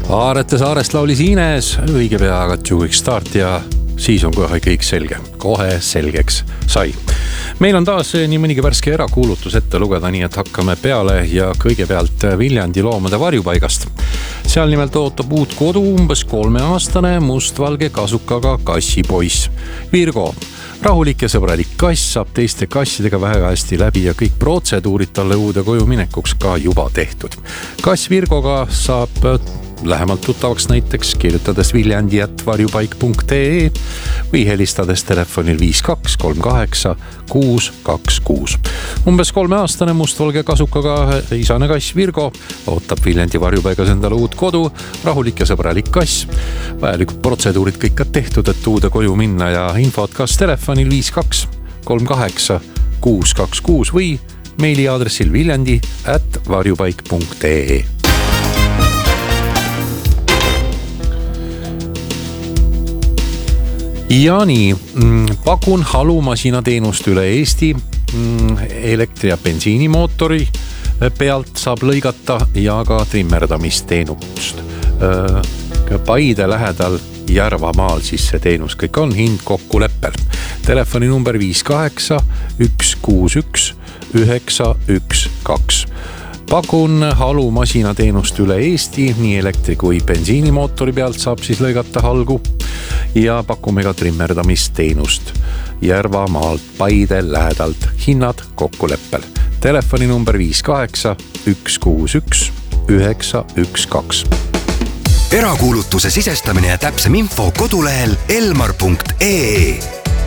Aarete saarest laulis Ines, õige pea Katju kõik start ja siis on kohe kõik selge. Kohe selgeks sai. Meil on taas nii mõnigi värske erakuulutus ette lugeda, nii et hakkame peale ja kõigepealt Viljandi loomade varjupaigast. Seal nimelt ootab uut kodu umbes 3-aastane mustvalge kasukaga kassipoiss. Virgo. Rahulik ja sõbralik kass saab teiste kassidega väga hästi läbi ja kõik protseduurid talle uude koju minekuks ka juba tehtud. Kass Virgoga saab lähemalt tuttavaks näiteks kirjutades viljandi@varjupaik.ee või helistades telefonil 5238 626. Umbes 3-aastane mustvalge kasukaga isane kass Virgo ootab Viljandi varjupaigas endale uut kodu, rahulik ja sõbralik kass. Vajalikud protseduurid kõik ka tehtud, et uude koju minna ja infot kas telefonil 5238 626 või meiliaadressil viljandi@varjupaik.ee. Ja nii, pakun halumasina teenust üle Eesti. Elektri- ja bensiinimootori pealt saab lõigata ja ka trimmerdamisteenust. Paide lähedal Järvamaal siis see teenus kõik on, hind kokkuleppel. Telefoni number 58 161 912. Pakun halumasina teenust üle Eesti, nii elektri- kui bensiinimootori pealt saab siis lõigata halgu ja pakume ka trimmerdamisteenust Järvamaalt Paide lähedalt, hinnad kokkuleppel. Telefoni number 58 161 912. Erakuulutuse sisestamine ja täpsem info kodulehel elmar.ee.